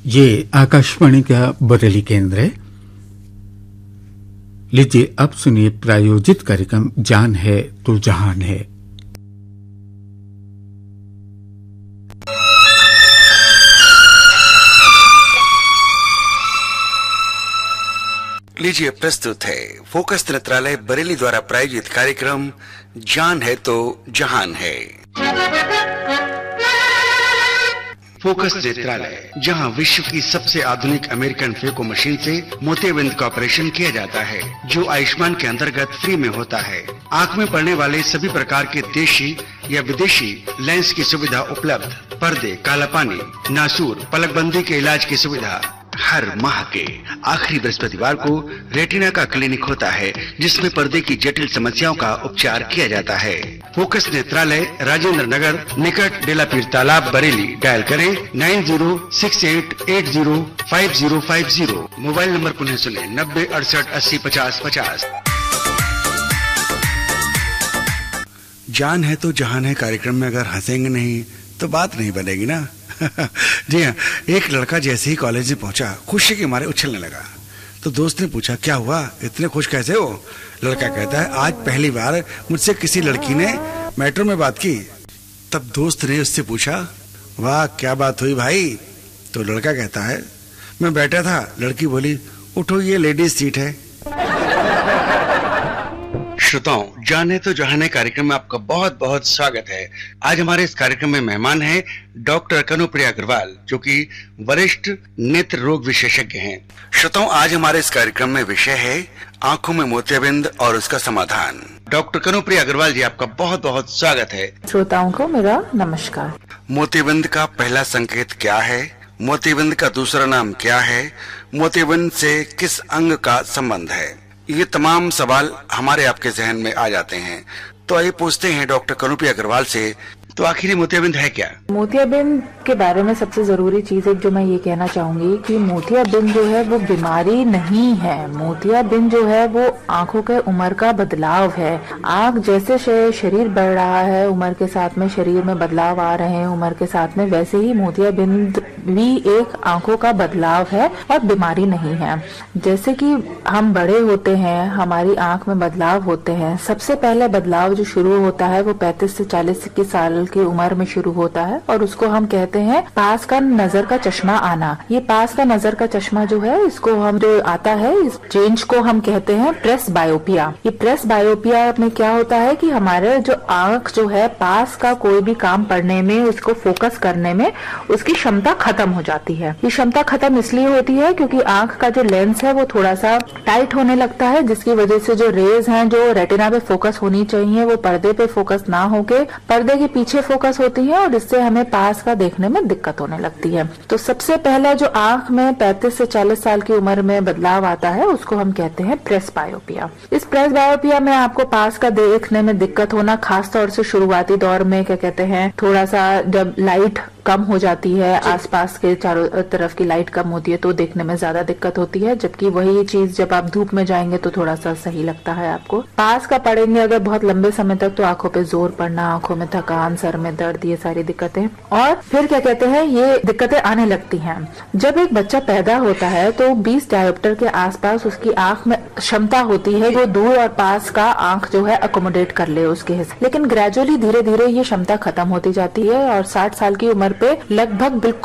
ये आकाशवाणी का बरेली केंद्र है। लीजिए अब सुनिए प्रायोजित कार्यक्रम जान है तो जहान है। लीजिए प्रस्तुत है फोकस नेत्रालय बरेली द्वारा प्रायोजित कार्यक्रम जान है तो जहान है। फोकस नेत्रालय, जहां विश्व की सबसे आधुनिक अमेरिकन फेको मशीन से मोतियाबिंद का ऑपरेशन किया जाता है, जो आयुष्मान के अंतर्गत फ्री में होता है। आंख में पड़ने वाले सभी प्रकार के देशी या विदेशी लेंस की सुविधा उपलब्ध, पर्दे, काला पानी, नासूर, पलकबंदी के इलाज की सुविधा। हर माह के आखिरी बृहस्पतिवार को रेटिना का क्लिनिक होता है, जिसमें पर्दे की जटिल समस्याओं का उपचार किया जाता है। फोकस नेत्रालय, राजेंद्र नगर, निकट डेलापीर तालाब, बरेली। डायल करें 9068805050। मोबाइल नंबर पुनः सुने 9068805050। जान है तो जहान है कार्यक्रम में अगर हंसेंगे नहीं तो बात नहीं बनेगी ना। जी हाँ, एक लड़का जैसे ही कॉलेज में पहुंचा खुशी के मारे उछलने लगा। तो दोस्त ने पूछा, क्या हुआ, इतने खुश कैसे हो? लड़का कहता है, आज पहली बार मुझसे किसी लड़की ने मेट्रो में बात की। तब दोस्त ने उससे पूछा, वाह क्या बात हुई भाई? तो लड़का कहता है, मैं बैठा था, लड़की बोली, उठो ये लेडीज सीट है। श्रोताओं, जाने तो जहाने कार्यक्रम में आपका बहुत बहुत स्वागत है। आज हमारे इस कार्यक्रम में मेहमान हैं डॉक्टर कनुप्रिया अग्रवाल, जो कि वरिष्ठ नेत्र रोग विशेषज्ञ हैं। श्रोताओं, आज हमारे इस कार्यक्रम में विषय है आंखों में मोतियाबिंद और उसका समाधान। डॉक्टर कनुप्रिया अग्रवाल जी, आपका बहुत बहुत स्वागत है। श्रोताओं को मेरा नमस्कार। मोतियाबिंद का पहला संकेत क्या है? मोतियाबिंद का दूसरा नाम क्या है? मोतियाबिंद से किस अंग का संबंध है? ये तमाम सवाल हमारे आपके जहन में आ जाते हैं। तो आइए पूछते हैं डॉक्टर कनुप्रिया अग्रवाल से, तो आखिर मोतियाबिंद है क्या? मोतियाबिंद के बारे में सबसे जरूरी चीज एक जो मैं ये कहना चाहूंगी कि मोतियाबिंद जो है वो बीमारी नहीं है। मोतियाबिंद जो है वो आंखों के उम्र का बदलाव है। आंख जैसे शरीर बढ़ रहा है, उम्र के साथ में शरीर में बदलाव आ रहे हैं उम्र के साथ में, वैसे ही मोतियाबिंद भी एक आंखों का बदलाव है और बीमारी नहीं है। जैसे कि हम बड़े होते हैं, हमारी आंख में बदलाव होते हैं। सबसे पहले बदलाव जो शुरू होता है वो 35 से 40 की साल की उम्र में शुरू होता है और उसको हम कहते हैं पास का नजर का चश्मा आना। ये पास का नजर का चश्मा जो है, इसको हम जो आता है, इस चेंज को हम कहते हैं प्रेस बायोपिया। ये प्रेस बायोपिया में क्या होता है कि हमारे जो आंख जो है पास का कोई भी काम पढ़ने में, उसको फोकस करने में उसकी क्षमता खत्म हो जाती है। ये क्षमता खत्म इसलिए होती है क्योंकि आंख का जो लेंस है वो थोड़ा सा टाइट होने लगता है, जिसकी वजह से जो रेज हैं जो रेटिना पे फोकस होनी चाहिए वो पर्दे पे फोकस ना होके पर्दे के पीछे फोकस होती है और इससे हमें पास का देखने में दिक्कत होने लगती है। तो सबसे पहले जो आंख में 35 से 40 साल की उम्र में बदलाव आता है उसको हम कहते हैं प्रेस बायोपिया। इस प्रेस बायोपिया में आपको पास का देखने में दिक्कत होना, खास तौर से शुरुआती दौर में क्या कहते हैं, थोड़ा सा जब लाइट कम हो जाती है, आसपास के चारों तरफ की लाइट कम होती है तो देखने में ज्यादा दिक्कत होती है। जबकि वही चीज जब आप धूप में जाएंगे तो थोड़ा सा सही लगता है आपको। पास का पढ़ेंगे अगर बहुत लंबे समय तक तो आंखों पे जोर पड़ना, आंखों में थकान, सर में दर्द, ये सारी दिक्कतें। और फिर क्या कहते हैं, ये दिक्कतें आने लगती हैं जब एक बच्चा पैदा होता है तो 20 डायोप्टर के आसपास उसकी आंख में क्षमता होती है वो दूर और पास का आंख जो है अकोमोडेट कर ले उसके हिस्से। लेकिन ग्रेजुअली धीरे धीरे ये क्षमता खत्म होती जाती है और 60 साल की उम्र पे लगभग बिल्कुल